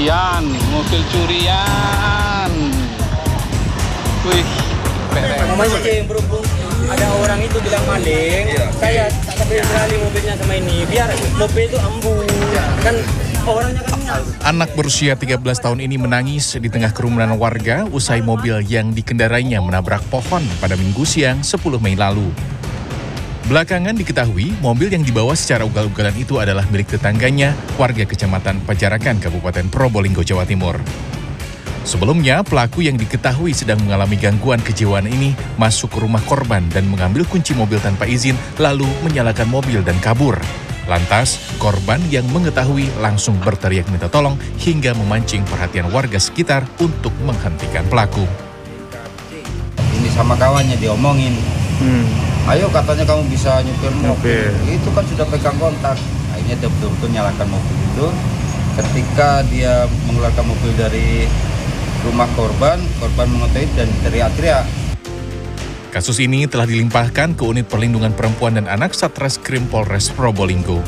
curian, mobil curian. Wih, Mamanya yang berhubung ada orang itu bilang maling, saya tak berani mobilnya sama ini, biar mobil itu ambuh, kan orangnya kan kenal. Anak berusia 13 tahun ini menangis di tengah kerumunan warga usai mobil yang dikendarainya menabrak pohon pada Minggu siang 10 Mei lalu. Belakangan diketahui mobil yang dibawa secara ugal-ugalan itu adalah milik tetangganya, warga Kecamatan Pajarakan, Kabupaten Probolinggo, Jawa Timur. Sebelumnya, pelaku yang diketahui sedang mengalami gangguan kejiwaan ini masuk ke rumah korban dan mengambil kunci mobil tanpa izin, lalu menyalakan mobil dan kabur. Lantas, korban yang mengetahui langsung berteriak minta tolong hingga memancing perhatian warga sekitar untuk menghentikan pelaku. Ini sama kawannya diomongin. Ayo katanya kamu bisa nyupir mobil. Itu kan sudah pegang kontak. Akhirnya dia betul-betul nyalakan mobil itu. Ketika dia mengeluarkan mobil dari rumah korban mengetahui dan teriak-teriak. Kasus ini telah dilimpahkan ke Unit Perlindungan Perempuan dan Anak Satreskrim Polres Probolinggo.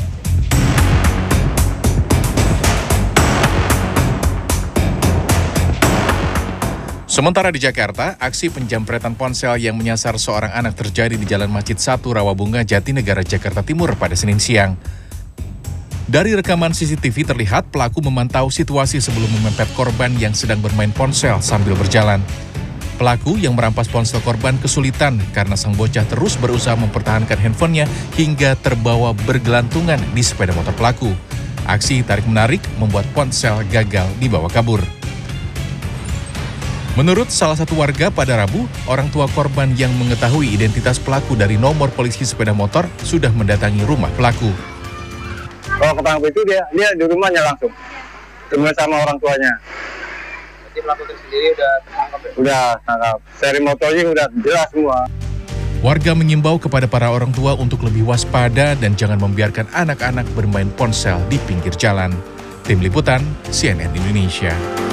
Sementara di Jakarta, aksi penjamretan ponsel yang menyasar seorang anak terjadi di Jalan Masjid 1 Rawabunga, Jatinegara, Jakarta Timur pada Senin siang. Dari rekaman CCTV terlihat pelaku memantau situasi sebelum memepet korban yang sedang bermain ponsel sambil berjalan. Pelaku yang merampas ponsel korban kesulitan karena sang bocah terus berusaha mempertahankan handphonenya hingga terbawa bergelantungan di sepeda motor pelaku. Aksi tarik-menarik membuat ponsel gagal dibawa kabur. Menurut salah satu warga pada Rabu, orang tua korban yang mengetahui identitas pelaku dari nomor polisi sepeda motor sudah mendatangi rumah pelaku. Kalau ketangkap itu dia di rumahnya langsung, ketemu sama orang tuanya. Jadi pelaku itu sendiri udah tertangkap ya? Udah tangkap, seri motornya udah jelas semua. Warga mengimbau kepada para orang tua untuk lebih waspada dan jangan membiarkan anak-anak bermain ponsel di pinggir jalan. Tim Liputan, CNN Indonesia.